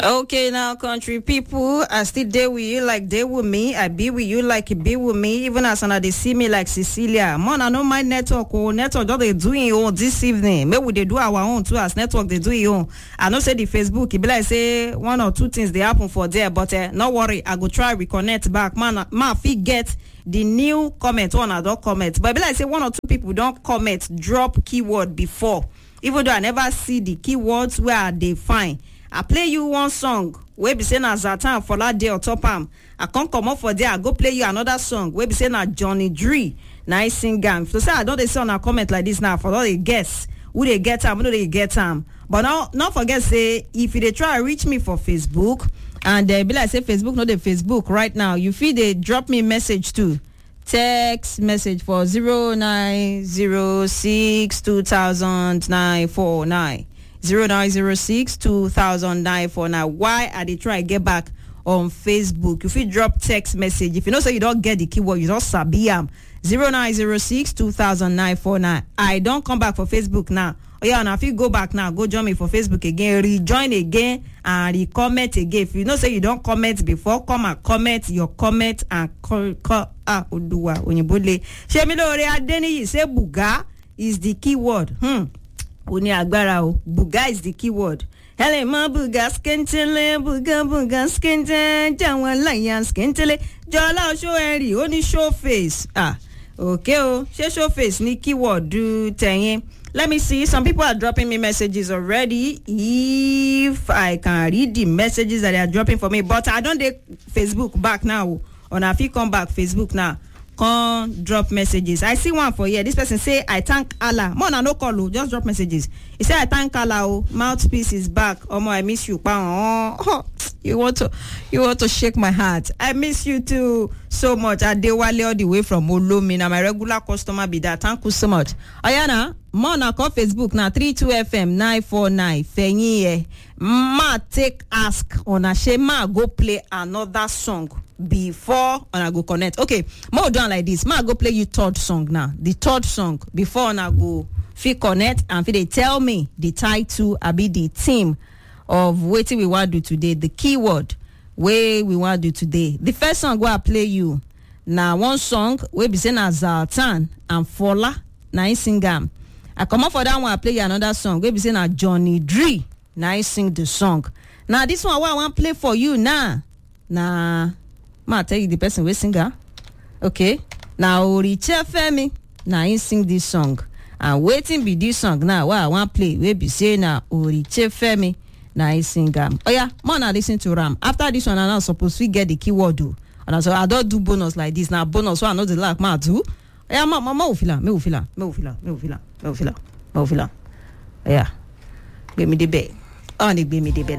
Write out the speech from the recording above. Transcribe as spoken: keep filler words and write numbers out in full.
Okay, now, country people, I still there with you like they with me. I be with you like you be with me. Even as they see me like Cecilia. Man, I know my network. Oh, network, what they doing on this evening? Maybe they do our own too. As network, they do it on. I know say the Facebook. It be like say one or two things they happen for there, but uh, no worry. I go try reconnect back. Man, man, if get the new comment one, I don't comment. But it be like say one or two people don't comment. Drop keyword before. Even though I never see the keywords where they find. I play you one song wey be say na Zatan for that day on top am. I can't come up for there. I go play you another song wey be say na Johnny Dree na I sing am. So say I don't dey see on a comment like this now for all they guess who they get am, who they get am. But now, not forget say if you dey try reach me for Facebook and they be like say Facebook no dey Facebook right now, you feel they drop me message too. Text message for zero nine zero six two thousand nine four nine. zero nine zero six two thousand nine four nine. Why are they trying to get back on Facebook? If you drop text message, if you know so you don't get the keyword, you don't sabi am. zero nine zero six two thousand nine four nine. I don't come back for Facebook now. Oh yeah, now if you go back now, go join me for Facebook again, rejoin again and re-comment again. If you know say you don't comment before, come and comment your comment and call, call ah Oduwa Onyebole. Shemilore Adeniyi say Buga is the keyword. Hmm. Uni agbára o. Buga is the keyword. Hele ma buga skentele, buga buga skente, jawan lion skentele. Jola show eri, oni show face. Ah, okay oh. She show face ni keyword do tenye. Let me see. Some people are dropping me messages already. If I can read the messages that they are dropping for me, but I don't take Facebook back now. On if you come back Facebook now. Come drop messages. I see one for here. This person say, I thank Allah. More than no call, just drop messages. He said, I thank Allah. Oh, mouthpiece is back. Oh, I miss you. Oh, oh, you want to, you want to shake my heart. I miss you too so much. I dey wale all the way from Olomi. Now my regular customer be that. Thank you so much. Ayana, more na call Facebook now. three two F M nine four nine. Fenye. Ma take ask on a shema go play another song. Before and I go connect. Okay, more done like this. Ma go play you third song now. The third song before and I go feel connect and feel they tell me the title I be the theme of what we want to do today. The keyword where we want to do today. The first song where I play you now one song we be saying as Zatan and Fola na I sing am. I come up for that one I play you another song we be saying as Johnny Dree na I sing the song. Now this one what I want play for you now. Nah. Ma tell you the person we singer. Okay. Now Oriche Femi. Now he sing this song. And waiting be this song now. What I want play. We be say now Oriche Femi. Now he sing am. Oh yeah, man, I listen to Ram. After this one, I'm not supposed to get the keyword do. And I so I don't do bonus like this. Now bonus so I know the like ma do. Yeah, ma ma ma ufila, me ufila, me ufila, me ufila, me ufila, me ufila. Yeah. Give me the bell. Oh, give me the bell.